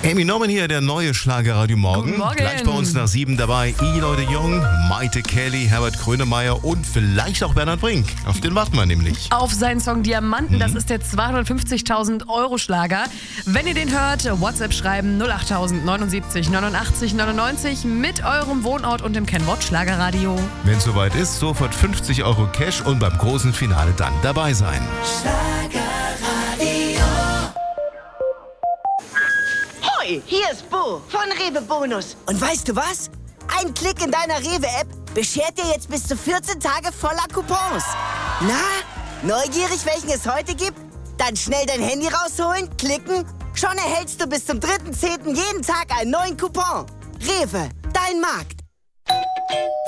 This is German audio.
Amy Norman hier, der neue Schlagerradio Morgen. Guten Morgen. Gleich bei uns nach 7 dabei Eloy de Jong, Maite Kelly, Herbert Grönemeyer und vielleicht auch Bernhard Brink. Auf den warten wir nämlich. Auf seinen Song Diamanten, das ist der 250.000 Euro Schlager. Wenn ihr den hört, WhatsApp schreiben 08000 79 89 99 mit eurem Wohnort und dem Kennwort Schlagerradio. Wenn es soweit ist, sofort 50 Euro Cash und beim großen Finale dann dabei sein. Hoi, hier ist Bo von Rewe Bonus. Und weißt du was? Ein Klick in deiner Rewe-App beschert dir jetzt bis zu 14 Tage voller Coupons. Na, neugierig, welchen es heute gibt? Dann schnell dein Handy rausholen, klicken. Schon erhältst du bis zum 3.10. jeden Tag einen neuen Coupon. Rewe, dein Markt.